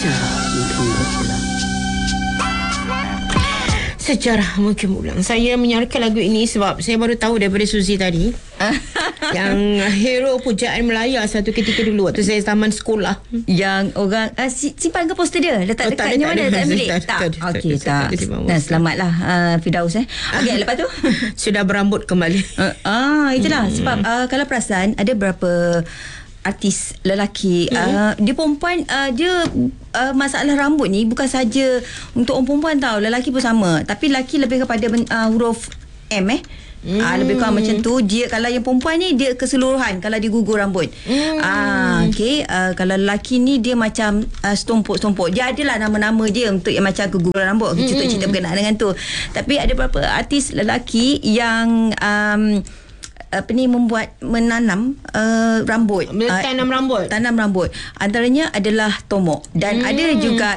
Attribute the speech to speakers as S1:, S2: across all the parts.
S1: Sejarah mungkin berpulang. Sejarah mungkin ulang. Saya menyarankan lagu ini sebab saya baru tahu daripada Suzy tadi yang hero pujaan Melaya satu ketika dulu waktu saya zaman sekolah.
S2: Yang orang simpan ke poster dia? Letak dekatnya mana? Tak bilik? Tak. Okey, tak. Nah, selamatlah Firdaus Okey, lepas tu
S1: sudah berambut kembali.
S2: Itulah sebab kalau perasan ada berapa artis lelaki dia perempuan dia masalah rambut ni bukan saja untuk orang perempuan tau, lelaki pun sama, tapi lelaki lebih kepada huruf M lebih kurang macam tu. Dia kalau yang perempuan ni dia keseluruhan kalau dia gugur rambut. Okey, kalau lelaki ni dia macam setumpuk-setumpuk. Dia adalah nama-nama dia untuk yang macam keguguran rambut. Cerita-cerita berkenaan dengan tu. Tapi ada beberapa artis lelaki yang menanam rambut. Tanam rambut. Antaranya adalah Tomok. Dan ada juga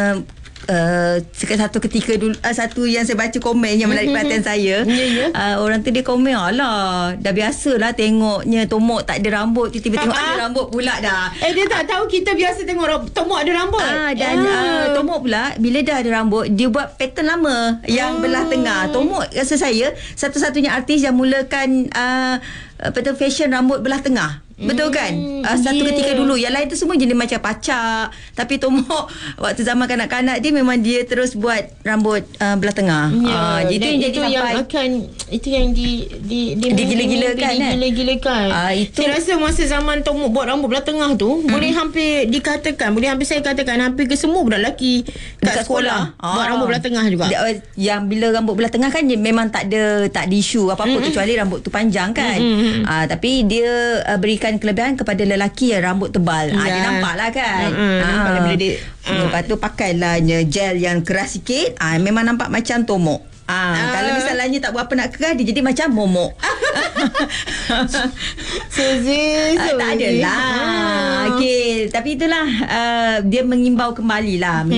S2: satu ketika dulu satu yang saya baca komen yang menarik perhatian saya. Orang tu dia komen, alah dah biasalah tengoknya Tomok tak ada rambut, tiba-tiba tengok ada rambut pula dah.
S1: Dia tak tahu kita biasa tengok Tomok ada rambut.
S2: Dan Tomok pula bila dah ada rambut dia buat pattern lama yang belah tengah. Tomok rasa saya satu-satunya artis yang mulakan fashion rambut belah tengah. Betul kan? Satu ketika dulu yang lain tu semua jenis macam pacak, tapi Tomok waktu zaman kanak-kanak dia memang dia terus buat rambut belah tengah. Jadi itu yang digila-gilakan.
S1: Saya rasa masa zaman Tomok buat rambut belah tengah tu boleh hampir saya katakan hampir ke semua budak lelaki kat sekolah buat rambut belah tengah juga.
S2: Yang bila rambut belah tengah kan memang tak ada isu apa-apa kecuali rambut tu panjang kan. Tapi dia berikan kelebihan kepada lelaki yang rambut tebal. Dia nampak lah kan. Bila dia lepas tu pakailah gel yang keras sikit, memang nampak macam Tomok. Kalau misalnya tak buat apa nak keras, dia jadi macam Momok.
S1: Suzy.
S2: Tak adalah. Okey, tapi itulah dia mengimbau kembali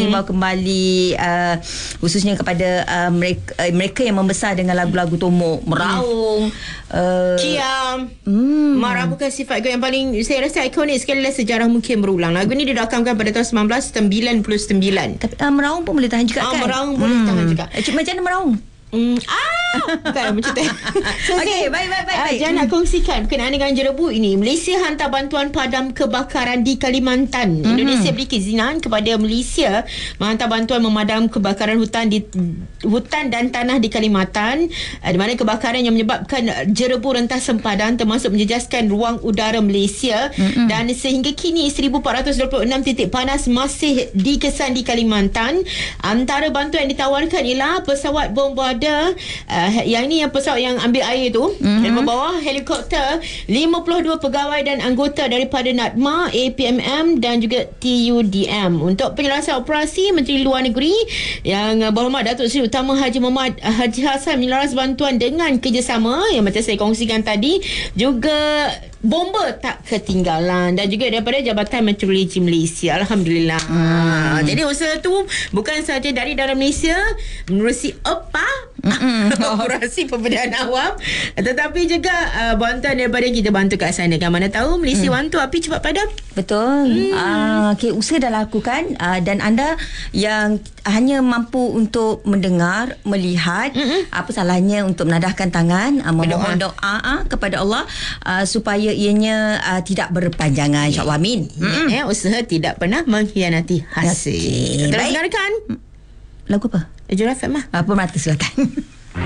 S2: khususnya kepada mereka yang membesar dengan lagu-lagu Tomok, Meraung,
S1: Kiam, Marah bukan sifat yang paling saya rasa ikonik sekali dalam sejarah mungkin berulang. Lagu ni dirakamkan pada tahun 1999.
S2: Tapi Meraung pun boleh tahan juga kan?
S1: Meraung boleh tahan juga.
S2: Macam mana Meraung?
S1: Bukan macam tu.
S2: Okey, baik.
S1: Jangan nak kongsikan berkenaan dengan jerebu ini. Malaysia hantar bantuan padam kebakaran di Kalimantan. Indonesia beri keizinan kepada Malaysia menghantar bantuan memadam kebakaran hutan dan tanah di Kalimantan, di mana kebakaran yang menyebabkan jerebu rentas sempadan termasuk menjejaskan ruang udara Malaysia. Dan sehingga kini 1426 titik panas masih dikesan di Kalimantan. Antara bantuan yang ditawarkan ialah pesawat bombarder, yang ini yang pesawat yang ambil air tu, dan membawa helikopter, 52 pegawai dan anggota daripada NADMA, APMM dan juga TUDM. Untuk penyelesaian operasi, Menteri Luar Negeri yang berhormat Datuk Seri Utama Haji Muhammad Haji Hassan menyelaras bantuan dengan kerjasama yang macam saya kongsikan tadi. Juga bomba tak ketinggalan, dan juga daripada Jabatan Meteorologi Malaysia. Alhamdulillah. Jadi usaha tu bukan sahaja dari dalam Malaysia menerusi operasi pemberdayaan awam, tetapi juga bantuan daripada kita bantu kat sana kan. Mana tahu Malaysia bantu api cepat padam.
S2: Betul. Usaha dah lakukan, dan anda yang hanya mampu untuk mendengar, melihat, apa salahnya untuk menadahkan tangan, memohon doa kepada Allah supaya ianya tidak berpanjangan, insya-Allah. Amin.
S1: Usaha tidak pernah mengkhianati hasil. Terus dengarkan
S2: lagu apa?
S1: Jurafat mah
S2: Pemerhati Selatan.